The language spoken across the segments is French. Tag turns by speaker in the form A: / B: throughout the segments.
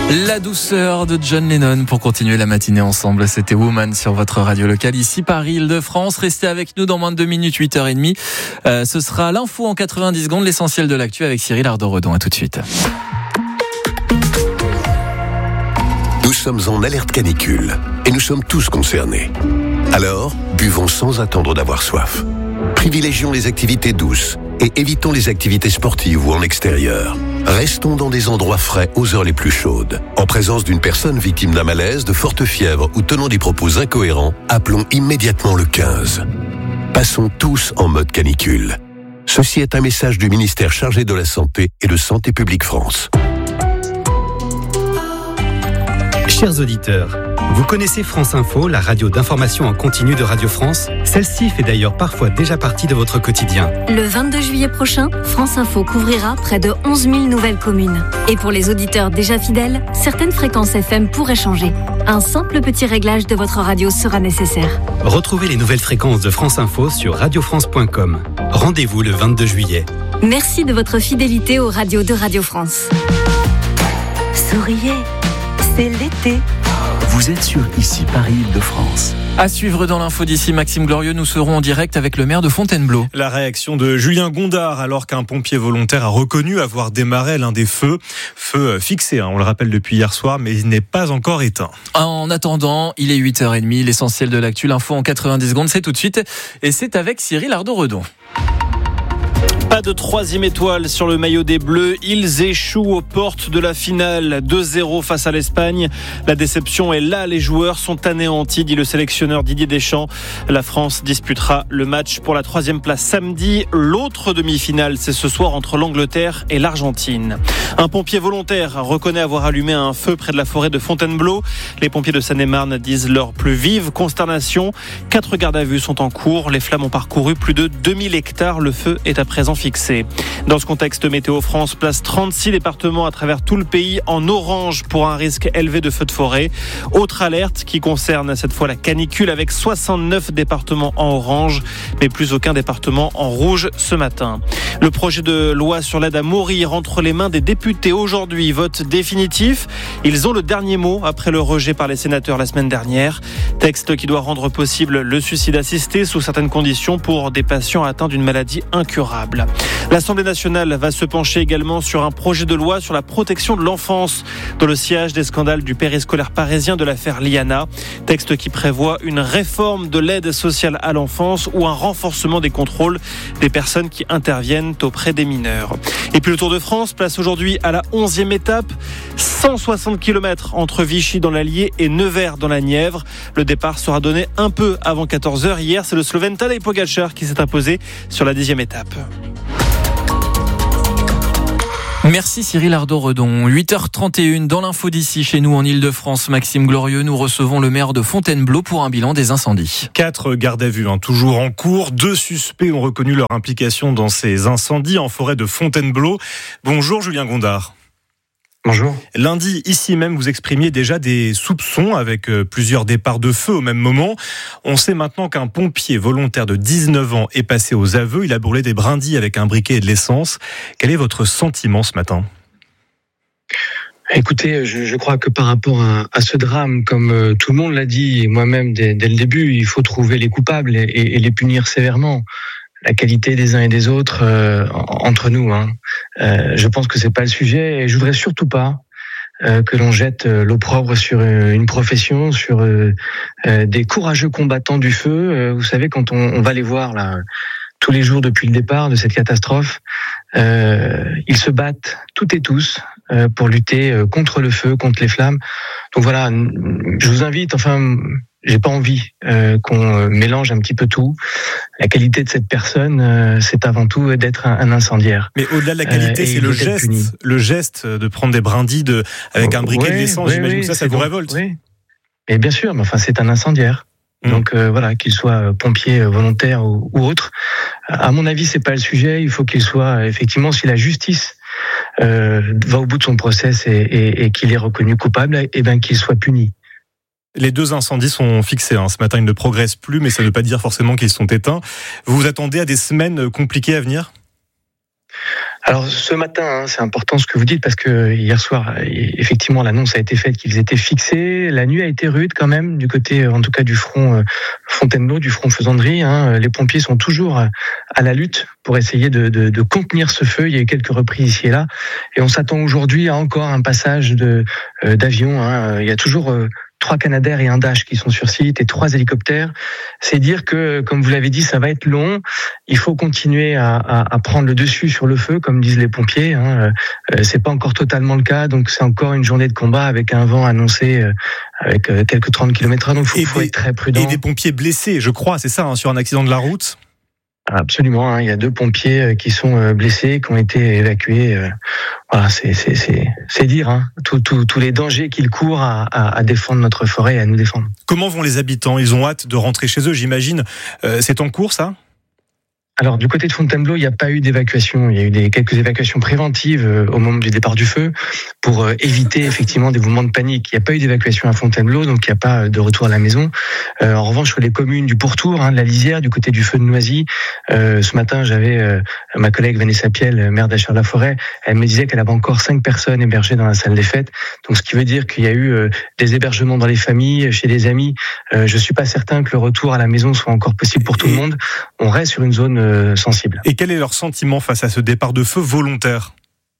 A: La douceur de John Lennon pour continuer la matinée ensemble. C'était Woman sur votre radio locale ici Paris, Île-de-France. Restez avec nous dans moins de 2 minutes, 8h30. Ce sera l'info en 90 secondes, l'essentiel de l'actu avec Cyril Ardo-Redon. À tout de suite.
B: Nous sommes en alerte canicule et nous sommes tous concernés. Alors, buvons sans attendre d'avoir soif. Privilégions les activités douces et évitons les activités sportives ou en extérieur. Restons dans des endroits frais aux heures les plus chaudes. En présence d'une personne victime d'un malaise, de forte fièvre ou tenant des propos incohérents, appelons immédiatement le 15. Passons tous en mode canicule. Ceci est un message du ministère chargé de la Santé et de Santé publique France.
C: Chers auditeurs, vous connaissez France Info, la radio d'information en continu de Radio France? Celle-ci fait d'ailleurs parfois déjà partie de votre quotidien.
D: Le 22 juillet prochain, France Info couvrira près de 11 000 nouvelles communes. Et pour les auditeurs déjà fidèles, certaines fréquences FM pourraient changer. Un simple petit réglage de votre radio sera nécessaire.
C: Retrouvez les nouvelles fréquences de France Info sur radiofrance.com. Rendez-vous le 22 juillet.
D: Merci de votre fidélité aux radios de Radio France. Souriez, c'est l'été.
E: Vous êtes sur ici Paris, Île-de-France.
A: À suivre dans l'info d'ici, Maxime Glorieux, nous serons en direct avec le maire de Fontainebleau.
F: La réaction de Julien Gondard alors qu'un pompier volontaire a reconnu avoir démarré l'un des feux fixé, on le rappelle depuis hier soir, mais il n'est pas encore éteint.
A: En attendant, il est 8h30, l'essentiel de l'actu, l'info en 90 secondes, c'est tout de suite, et c'est avec Cyril Ardo-Redon.
G: Pas de 3e étoile sur le maillot des Bleus. Ils échouent aux portes de la finale. 2-0 face à l'Espagne. La déception est là. Les joueurs sont anéantis, dit le sélectionneur Didier Deschamps. La France disputera le match pour la 3e place samedi. L'autre demi-finale, c'est ce soir entre l'Angleterre et l'Argentine. Un pompier volontaire reconnaît avoir allumé un feu près de la forêt de Fontainebleau. Les pompiers de Seine-et-Marne disent leur plus vive consternation. 4 gardes à vue sont en cours. Les flammes ont parcouru plus de 2000 hectares. Le feu est à présent fixé. Dans ce contexte, Météo France place 36 départements à travers tout le pays en orange pour un risque élevé de feux de forêt. Autre alerte qui concerne cette fois la canicule avec 69 départements en orange, mais plus aucun département en rouge ce matin. Le projet de loi sur l'aide à mourir entre les mains des députés aujourd'hui, vote définitif. Ils ont le dernier mot après le rejet par les sénateurs la semaine dernière. Texte qui doit rendre possible le suicide assisté sous certaines conditions pour des patients atteints d'une maladie incurable. L'Assemblée nationale va se pencher également sur un projet de loi sur la protection de l'enfance dans le sillage des scandales du périscolaire parisien de l'affaire Liana. Texte qui prévoit une réforme de l'aide sociale à l'enfance ou un renforcement des contrôles des personnes qui interviennent auprès des mineurs. Et puis le Tour de France place aujourd'hui à la 11e étape, 160 km entre Vichy dans l'Allier et Nevers dans la Nièvre. Le départ sera donné un peu avant 14h. Hier, c'est le Slovène Tadej Pogačar qui s'est imposé sur la 10e étape.
A: Merci Cyril Ardo-Redon. 8h31 dans l'info d'ici chez nous en Île-de-France. Maxime Glorieux, nous recevons le maire de Fontainebleau pour un bilan des incendies.
F: 4 gardes à vue, toujours en cours. 2 suspects ont reconnu leur implication dans ces incendies en forêt de Fontainebleau. Bonjour Julien Gondard.
H: Bonjour.
F: Lundi, ici même, vous exprimiez déjà des soupçons avec plusieurs départs de feu au même moment. On sait maintenant qu'un pompier volontaire de 19 ans est passé aux aveux. Il a brûlé des brindilles avec un briquet et de l'essence. Quel est votre sentiment ce matin ?
H: Écoutez, je crois que par rapport à ce drame, comme tout le monde l'a dit, moi-même dès le début, il faut trouver les coupables et les punir sévèrement. La qualité des uns et des autres entre nous. Je pense que c'est pas le sujet et je voudrais surtout pas que l'on jette l'opprobre sur une profession, sur des courageux combattants du feu. Vous savez, quand on va les voir là tous les jours depuis le départ de cette catastrophe, ils se battent toutes et tous pour lutter contre le feu, contre les flammes. Donc voilà, je vous invite, j'ai pas envie qu'on mélange un petit peu tout. La qualité de cette personne, c'est avant tout d'être un incendiaire.
F: Mais au-delà de la qualité, c'est le geste de prendre des brindilles avec un briquet de l'essence. J'imagine que ça vous révolte. Oui.
H: Et bien sûr, mais c'est un incendiaire. Donc voilà, qu'il soit pompier volontaire ou autre. À mon avis, c'est pas le sujet. Il faut qu'il soit effectivement, si la justice va au bout de son process et qu'il est reconnu coupable, qu'il soit puni.
F: Les 2 incendies sont fixés. Ce matin, ils ne progressent plus, mais ça ne veut pas dire forcément qu'ils sont éteints. Vous vous attendez à des semaines compliquées à venir ?
H: Alors ce matin, c'est important ce que vous dites parce que hier soir, effectivement, l'annonce a été faite qu'ils étaient fixés. La nuit a été rude quand même du côté, en tout cas du front Fontainebleau, du front Fezandri. Les pompiers sont toujours à la lutte pour essayer de contenir ce feu. Il y a eu quelques reprises ici et là, et on s'attend aujourd'hui à encore un passage d'avions. Il y a toujours 3 Canadair et un Dash qui sont sur site et 3 hélicoptères. C'est dire que, comme vous l'avez dit, ça va être long. Il faut continuer à prendre le dessus sur le feu, comme disent les pompiers. C'est pas encore totalement le cas, donc c'est encore une journée de combat avec un vent annoncé avec quelques 30 km/h. Donc il faut être très prudent.
F: Et des pompiers blessés, je crois, c'est ça, sur un accident de la route.
H: Absolument, il y a 2 pompiers qui sont blessés, qui ont été évacués. Voilà, c'est dire tous les dangers qu'ils courent à défendre notre forêt et à nous défendre.
F: Comment vont les habitants ? Ils ont hâte de rentrer chez eux, j'imagine. C'est en cours, ça ?
H: Alors, du côté de Fontainebleau, il n'y a pas eu d'évacuation. Il y a eu quelques évacuations préventives au moment du départ du feu pour éviter effectivement des mouvements de panique. Il n'y a pas eu d'évacuation à Fontainebleau, donc il n'y a pas de retour à la maison. En revanche, sur les communes du pourtour, de la Lisière, du côté du feu de Noisy, ce matin, j'avais ma collègue Vanessa Piel, maire d'Achères-la-Forêt. Elle me disait qu'elle avait encore 5 personnes hébergées dans la salle des fêtes. Donc, ce qui veut dire qu'il y a eu des hébergements dans les familles, chez des amis. Je suis pas certain que le retour à la maison soit encore possible pour tout le monde. On reste sur une zone sensible.
F: Et quel est leur sentiment face à ce départ de feu volontaire ?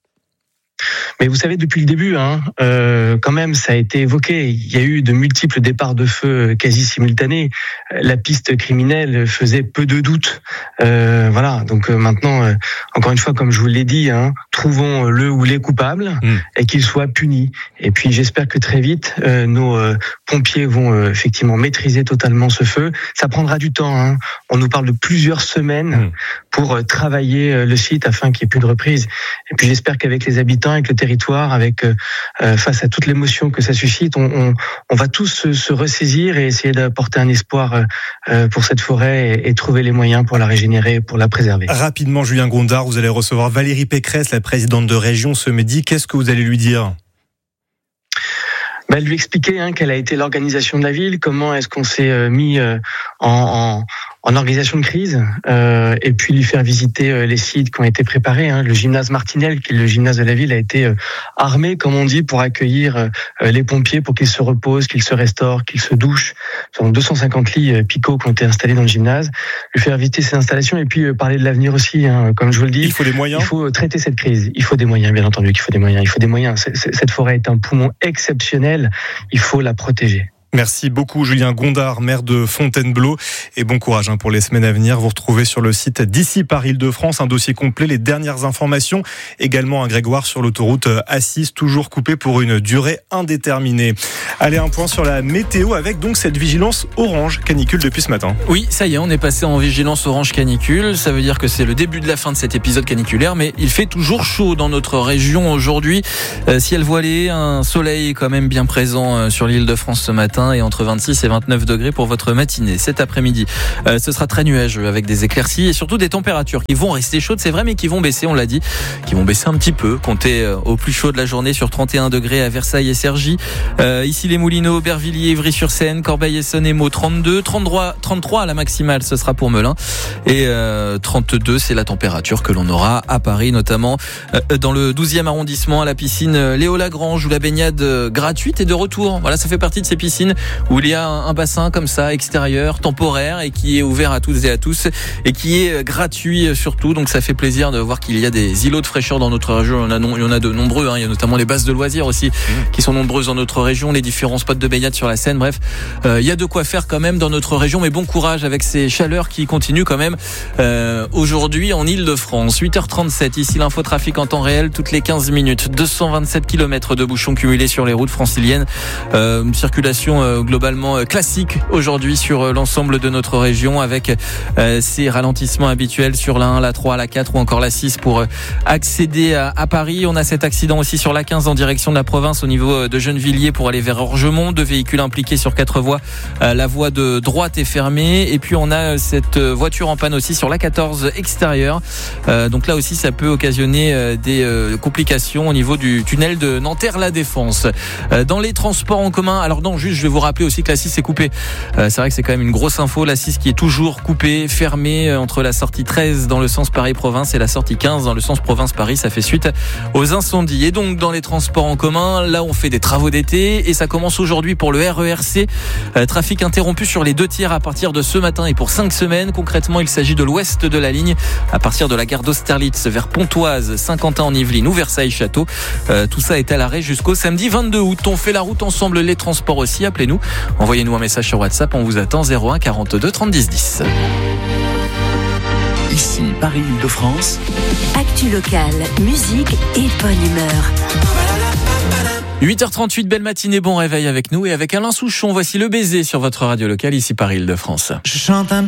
H: Mais vous savez, depuis le début, quand même, ça a été évoqué. Il y a eu de multiples départs de feu quasi simultanés. La piste criminelle faisait peu de doute. Voilà. Donc maintenant, encore une fois, comme je vous l'ai dit, trouvons le ou les coupables et qu'ils soient punis. Et puis, j'espère que très vite, nos pompiers vont effectivement maîtriser totalement ce feu. Ça prendra du temps. On nous parle de plusieurs semaines pour travailler le site afin qu'il n'y ait plus de reprise. Et puis, j'espère qu'avec les habitants, avec le territoire, avec face à toute l'émotion que ça suscite, on va tous se ressaisir et essayer d'apporter un espoir pour cette forêt et trouver les moyens pour la régénérer, pour la préserver.
F: Rapidement, Julien Gondard, vous allez recevoir Valérie Pécresse, la présidente de région, ce midi. Qu'est-ce que vous allez lui dire ?
H: Lui expliquer quelle a été l'organisation de la ville, comment est-ce qu'on s'est mis en organisation de crise, et puis lui faire visiter les sites qui ont été préparés. Le gymnase Martinel, qui est le gymnase de la ville, a été armé, comme on dit, pour accueillir les pompiers, pour qu'ils se reposent, qu'ils se restaurent, qu'ils se douchent. Ce sont 250 lits picots qui ont été installés dans le gymnase. Lui faire visiter ces installations et puis parler de l'avenir aussi, comme je vous le dis.
F: Il faut des moyens.
H: Il faut traiter cette crise. Il faut des moyens, bien entendu qu'il faut des moyens. Il faut des moyens. Cette forêt est un poumon exceptionnel. Il faut la protéger.
F: Merci beaucoup Julien Gondard, maire de Fontainebleau, et bon courage pour les semaines à venir. Vous retrouvez sur le site d'ici par Île-de-France un dossier complet, les dernières informations, également un Grégoire sur l'autoroute A6, toujours coupée pour une durée indéterminée. Allez, un point sur la météo avec donc cette vigilance orange canicule depuis ce matin.
A: Oui, ça y est, on est passé en vigilance orange canicule. Ça veut dire que c'est le début de la fin de cet épisode caniculaire, mais il fait toujours chaud dans notre région aujourd'hui. Ciel voilé, un soleil quand même bien présent sur l'Île-de-France ce matin, et entre 26 et 29 degrés pour votre matinée. Cet après-midi, ce sera très nuageux avec des éclaircies et surtout des températures qui vont rester chaudes, c'est vrai, mais qui vont baisser, on l'a dit, qui vont baisser un petit peu. Comptez au plus chaud de la journée sur 31 degrés à Versailles et Cergy. Ici les Moulineaux, Aubervilliers, Ivry-sur-Seine, Corbeil-Essonnes et Meaux, 32, 33 à la maximale, ce sera pour Melun. Et 32, c'est la température que l'on aura à Paris, notamment dans le 12e arrondissement, à la piscine Léo Lagrange, où la baignade gratuite est de retour. Voilà, ça fait partie de ces piscines où il y a un bassin comme ça, extérieur, temporaire, et qui est ouvert à toutes et à tous, et qui est gratuit surtout. Donc ça fait plaisir de voir qu'il y a des îlots de fraîcheur dans notre région. Il y en a de nombreux, il y a notamment les bases de loisirs aussi, qui sont nombreuses dans notre région, les différents spots de baignade sur la Seine. Bref, il y a de quoi faire quand même dans notre région, mais bon courage avec ces chaleurs qui continuent quand même aujourd'hui en Île-de-France. 8h37, ici l'infotrafic en temps réel, toutes les 15 minutes. 227 km de bouchons cumulés sur les routes franciliennes. Circulation globalement classique aujourd'hui sur l'ensemble de notre région, avec ces ralentissements habituels sur la 1, la 3, la 4 ou encore la 6 pour accéder à Paris. On a cet accident aussi sur la 15 en direction de la province au niveau de Gennevilliers pour aller vers Rogemont, 2 véhicules impliqués sur 4 voies. La voie de droite est fermée. Et puis on a cette voiture en panne aussi sur l'A14 extérieure. Donc là aussi, ça peut occasionner des complications au niveau du tunnel de Nanterre-La Défense. Dans les transports en commun, alors non, juste je vais vous rappeler aussi que la 6 est coupée. C'est vrai que c'est quand même une grosse info, la 6 qui est toujours coupée, fermée entre la sortie 13 dans le sens Paris-Province et la sortie 15 dans le sens Province-Paris. Ça fait suite aux incendies. Et donc dans les transports en commun, là on fait des travaux d'été et ça commence aujourd'hui pour le RERC. Trafic interrompu sur les 2 tiers à partir de ce matin et pour 5 semaines. Concrètement, il s'agit de l'ouest de la ligne à partir de la gare d'Austerlitz vers Pontoise, Saint-Quentin en Yvelines ou Versailles-Château. Tout ça est à l'arrêt jusqu'au samedi 22 août. On fait la route ensemble, les transports aussi. Appelez-nous, envoyez-nous un message sur WhatsApp. On vous attend 01 42 30 10 10.
E: Ici, Paris-Île-de-France.
I: Actu locale, musique et bonne humeur.
A: 8h38, belle matinée, bon réveil avec nous et avec Alain Souchon. Voici Le Baiser sur votre radio locale, ici Paris-Île-de-France.
J: Je chante un